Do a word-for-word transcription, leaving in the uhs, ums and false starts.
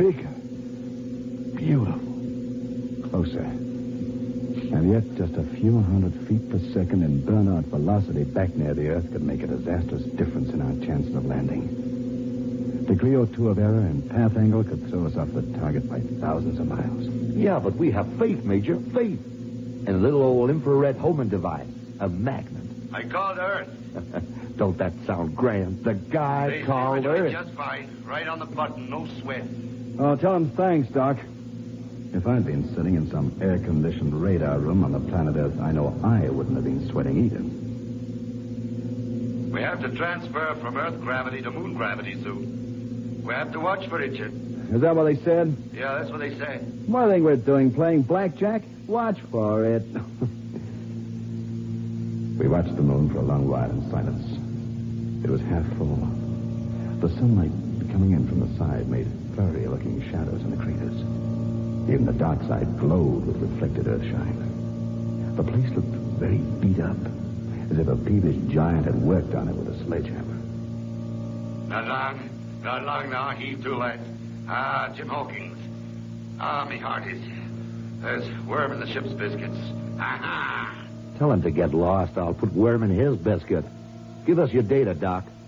Bigger. Beautiful. Closer. And yet, just a few hundred feet per second in burnout velocity back near the Earth could make a disastrous difference in our chances of landing. Degree or two of error in path angle could throw us off the target by thousands of miles. Yeah, but we have faith, Major. Faith. And a little old infrared homing device. A magnet. I called Earth. Don't that sound grand? The guy They called were doing Earth. just fine. Right on the button. No sweat. Oh, tell him thanks, Doc. If I'd been sitting in some air-conditioned radar room on the planet Earth, I know I wouldn't have been sweating either. We have to transfer from Earth gravity to moon gravity soon. We have to watch for it, Chip. Is that what they said? Yeah, that's what they say. What do you think we're doing, playing blackjack? Watch for it. We watched the moon for a long while in silence. It was half full. The sunlight coming in from the side made furry-looking shadows in the craters. Even the dark side glowed with reflected earthshine. The place looked very beat up, as if a peevish giant had worked on it with a sledgehammer. Not long. Not long now. Heave to, lad. Ah, Jim Hawkins. Ah, me heart is... There's worm in the ship's biscuits. Ha-ha! Tell him to get lost. I'll put worm in his biscuit. Give us your data, Doc.